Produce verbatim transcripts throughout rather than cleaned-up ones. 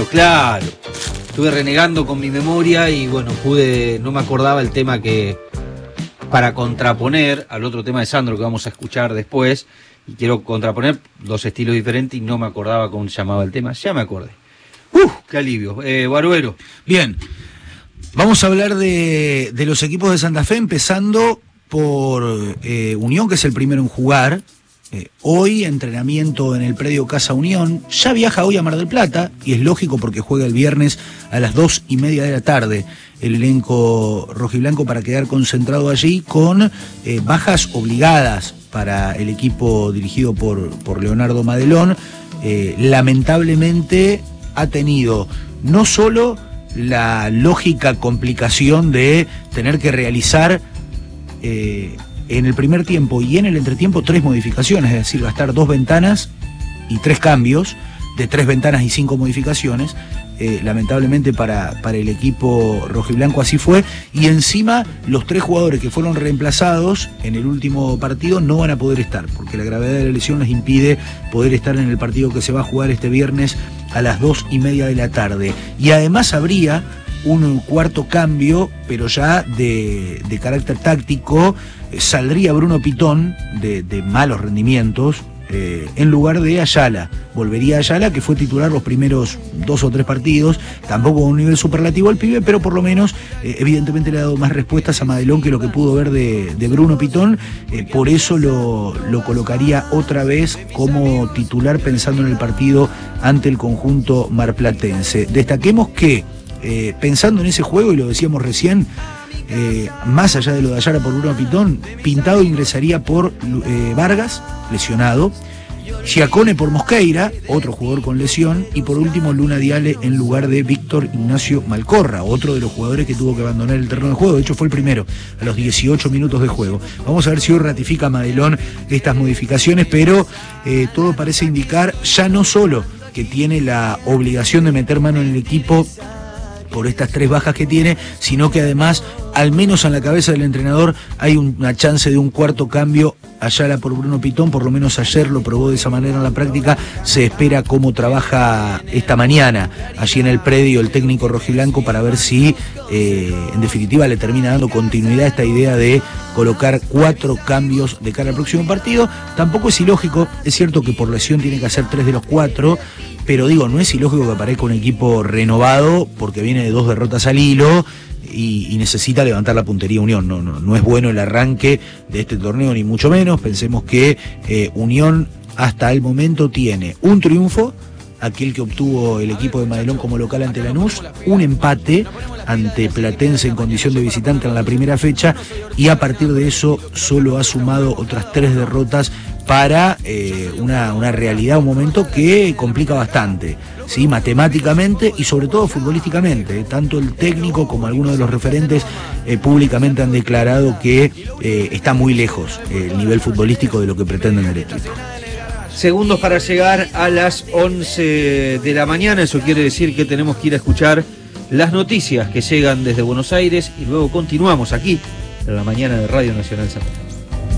claro. Estuve renegando con mi memoria y bueno, pude, no me acordaba el tema que, para contraponer al otro tema de Sandro que vamos a escuchar después, y quiero contraponer dos estilos diferentes y no me acordaba cómo se llamaba el tema, ya me acordé. ¡Uf! ¡Qué alivio! Eh, Barbero. Bien, vamos a hablar de, de los equipos de Santa Fe, empezando por eh, Unión, que es el primero en jugar. Eh, hoy entrenamiento en el predio Casa Unión, ya viaja hoy a Mar del Plata y es lógico porque juega el viernes a las dos y media de la tarde el elenco rojiblanco para quedar concentrado allí con eh, bajas obligadas para el equipo dirigido por, por Leonardo Madelón. Eh, lamentablemente ha tenido no solo la lógica complicación de tener que realizar eh, en el primer tiempo y en el entretiempo tres modificaciones, es decir, gastar dos ventanas y tres cambios, de tres ventanas y cinco modificaciones. Eh, lamentablemente para, para el equipo rojiblanco así fue, y encima los tres jugadores que fueron reemplazados en el último partido no van a poder estar, porque la gravedad de la lesión les impide poder estar en el partido que se va a jugar este viernes a las dos y media de la tarde. Y además habría un cuarto cambio, pero ya de, de carácter táctico. Saldría Bruno Pitón de, de malos rendimientos eh, en lugar de Ayala. Volvería Ayala, que fue titular los primeros dos o tres partidos, tampoco con un nivel superlativo al pibe, pero por lo menos eh, evidentemente le ha dado más respuestas a Madelón que lo que pudo ver de, de Bruno Pitón. Eh, por eso lo, lo colocaría otra vez como titular pensando en el partido ante el conjunto marplatense. Destaquemos que eh, pensando en ese juego, y lo decíamos recién, Eh, más allá de lo de Ayala por Bruno Pitón, Pintado ingresaría por eh, Vargas, lesionado, Giacone por Mosqueira, otro jugador con lesión, y por último Luna Diale en lugar de Víctor Ignacio Malcorra, otro de los jugadores que tuvo que abandonar el terreno de juego. De hecho fue el primero a los dieciocho minutos de juego. Vamos a ver si hoy ratifica Madelón estas modificaciones, pero eh, todo parece indicar ya no solo que tiene la obligación de meter mano en el equipo por estas tres bajas que tiene, sino que además, al menos en la cabeza del entrenador, hay una chance de un cuarto cambio, Ayala por Bruno Pitón. Por lo menos ayer lo probó de esa manera en la práctica. Se espera cómo trabaja esta mañana allí en el predio el técnico rojiblanco para ver si eh, en definitiva le termina dando continuidad a esta idea de colocar cuatro cambios de cara al próximo partido. Tampoco es ilógico, es cierto que por lesión tiene que hacer tres de los cuatro, pero digo, no es ilógico que aparezca un equipo renovado porque viene de dos derrotas al hilo y, y necesita levantar la puntería Unión. No, no, no es bueno el arranque de este torneo, ni mucho menos. Pensemos que eh, Unión hasta el momento tiene un triunfo, aquel que obtuvo el equipo de Madelón como local ante Lanús, un empate ante Platense en condición de visitante en la primera fecha, y a partir de eso solo ha sumado otras tres derrotas para eh, una, una realidad, un momento que complica bastante, ¿sí? Matemáticamente y sobre todo futbolísticamente. Tanto el técnico como algunos de los referentes eh, públicamente han declarado que eh, está muy lejos eh, el nivel futbolístico de lo que pretenden el equipo. Segundos para llegar a las once de la mañana, eso quiere decir que tenemos que ir a escuchar las noticias que llegan desde Buenos Aires y luego continuamos aquí en la mañana de Radio Nacional Santa Fe.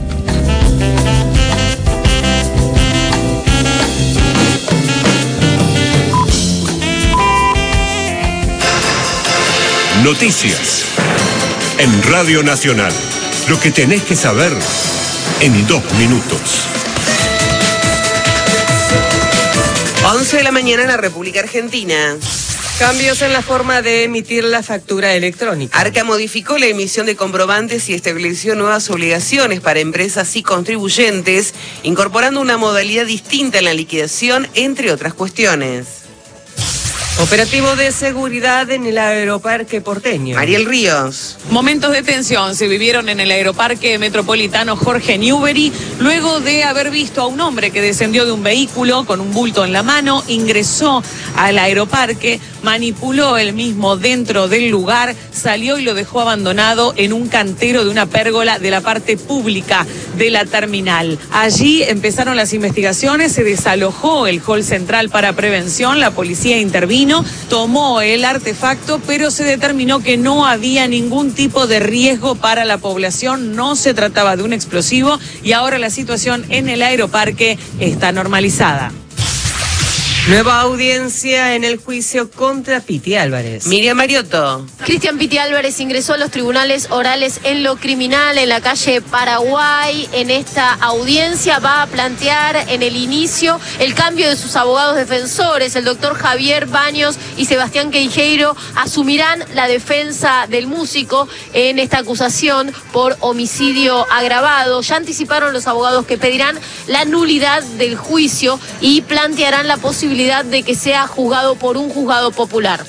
Noticias en Radio Nacional. Lo que tenés que saber en dos minutos. once de la mañana en la República Argentina. Cambios en la forma de emitir la factura electrónica. Arca modificó la emisión de comprobantes y estableció nuevas obligaciones para empresas y contribuyentes, incorporando una modalidad distinta en la liquidación, entre otras cuestiones. Operativo de seguridad en el aeroparque porteño. Mariel Ríos. Momentos de tensión se vivieron en el aeroparque metropolitano Jorge Newbery luego de haber visto a un hombre que descendió de un vehículo con un bulto en la mano, ingresó al aeroparque, manipuló él mismo dentro del lugar, salió y lo dejó abandonado en un cantero de una pérgola de la parte pública de la terminal. Allí empezaron las investigaciones, se desalojó el hall central para prevención, la policía intervino, tomó el artefacto, pero se determinó que no había ningún tipo de riesgo para la población, no se trataba de un explosivo y ahora la situación en el aeroparque está normalizada. Nueva audiencia en el juicio contra Piti Álvarez. Miriam Mariotto. Cristian Piti Álvarez ingresó a los tribunales orales en lo criminal en la calle Paraguay. En esta audiencia va a plantear en el inicio el cambio de sus abogados defensores. El doctor Javier Baños y Sebastián Queijeiro asumirán la defensa del músico en esta acusación por homicidio agravado. Ya anticiparon los abogados que pedirán la nulidad del juicio y plantearán la posibilidad de que sea juzgado por un juzgado popular.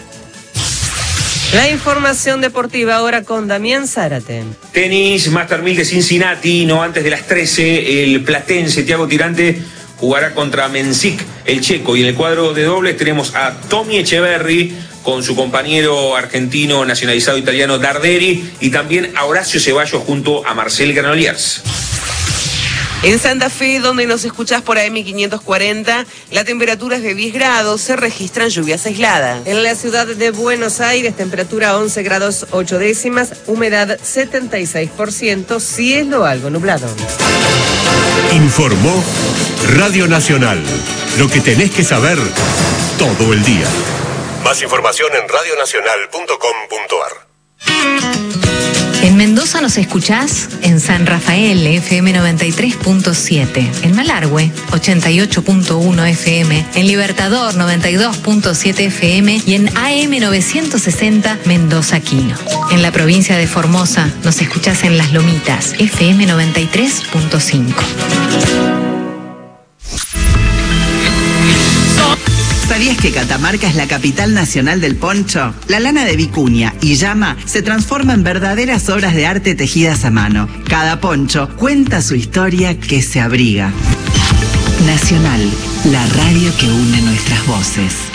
La información deportiva ahora con Damián Zárate. Tenis, Master mil de Cincinnati, no antes de las trece, el platense Thiago Tirante jugará contra Mensik, el checo, y en el cuadro de dobles tenemos a Tommy Echeverry con su compañero argentino nacionalizado italiano Darderi, y también a Horacio Ceballos junto a Marcel Granollers. En Santa Fe, donde nos escuchás por A M quinientos cuarenta, la temperatura es de diez grados, se registran lluvias aisladas. En la ciudad de Buenos Aires, temperatura once grados ocho décimas, humedad setenta y seis por ciento, cielo algo nublado. Informó Radio Nacional. Lo que tenés que saber todo el día. Más información en radio nacional punto com punto a r. En Mendoza nos escuchás en San Rafael, F M noventa y tres punto siete, en Malargüe, ochenta y ocho punto uno F M, en Libertador, noventa y dos punto siete F M y en A M novecientos sesenta Mendoza Quino. En la provincia de Formosa nos escuchás en Las Lomitas, F M noventa y tres punto cinco. ¿Sabías que Catamarca es la capital nacional del poncho? La lana de vicuña y llama se transforma en verdaderas obras de arte tejidas a mano. Cada poncho cuenta su historia que se abriga. Nacional, la radio que une nuestras voces.